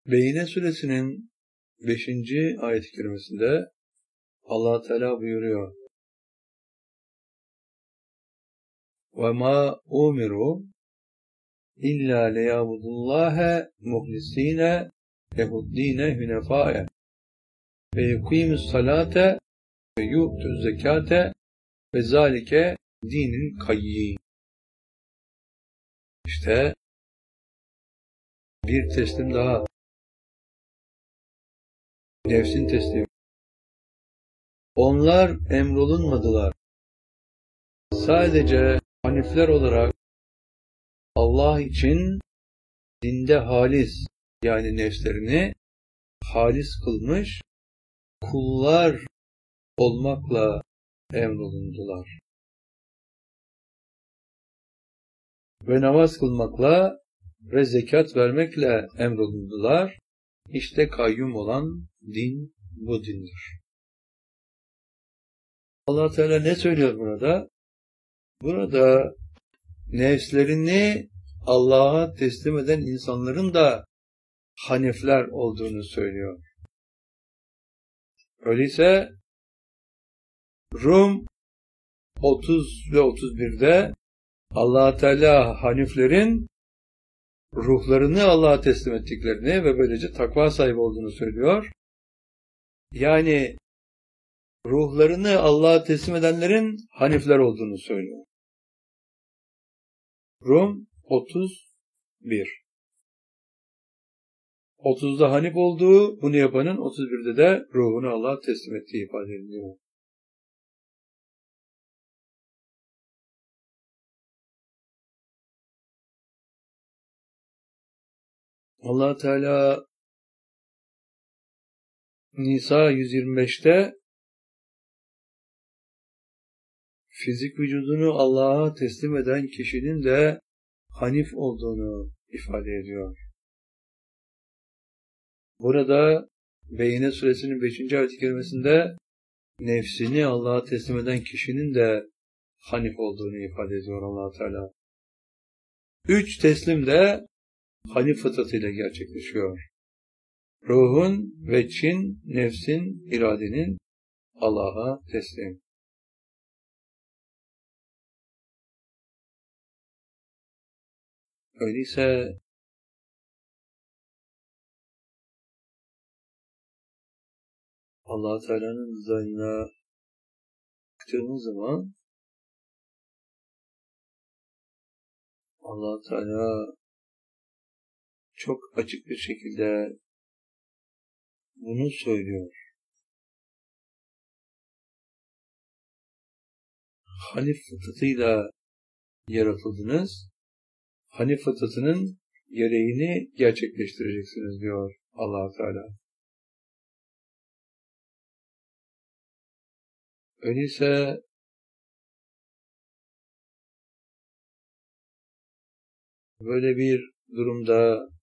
Beyyine suresinin 5. ayet-i kerimesinde Allah Teala buyuruyor: وَمَا أُمِرُوا إِلَّا لِيَعْبُدُوا اللّٰهَ مُخْلِصِينَ لَهُ الدِّينَ حُنَفَاءَ وَيُقِيمُوا الصَّلَاةَ وَيُؤْتُوا الزَّكَاةَ وَذَٰلِكَ دِينُ الْقَيِّمِ. İşte bir teslim daha. Nefsin teslimi. Onlar emrolunmadılar. Sadece hanifler olarak Allah için dinde halis, yani nefslerini halis kılmış kullar olmakla emrolundular. Ve namaz kılmakla ve zekat vermekle emrolundular. İşte kayyum olan din bu dindir. Allah Teala ne söylüyor burada? Burada nefslerini Allah'a teslim eden insanların da hanifler olduğunu söylüyor. Öyleyse Rum 30 ve 31'de Allah Teala haniflerin ruhlarını Allah'a teslim ettiklerini ve böylece takva sahibi olduğunu söylüyor. Yani ruhlarını Allah'a teslim edenlerin hanifler olduğunu söylüyor. Rum 31. 30'da hanif olduğu, bunu yapanın 31'de de ruhunu Allah'a teslim ettiği ifade ediliyor. Allah Teala Nisa 125'te fizik vücudunu Allah'a teslim eden kişinin de hanif olduğunu ifade ediyor. Burada Beyyine suresinin 5. ayet-i kerimesinde nefsini Allah'a teslim eden kişinin de hanif olduğunu ifade ediyor Allah Teala. 3 teslim de hanif fıtratıyla gerçekleşiyor. Ruhun ve nefsin, iradenin Allah'a teslim. Öyleyse Allah Teala'nın rızasına baktığımız zaman Allah Teala çok açık bir şekilde bunu söylüyor. Hanif fıtratıyla yaratıldınız. Hanif fıtratının gereğini gerçekleştireceksiniz diyor Allah Teala. Öyleyse böyle bir durumda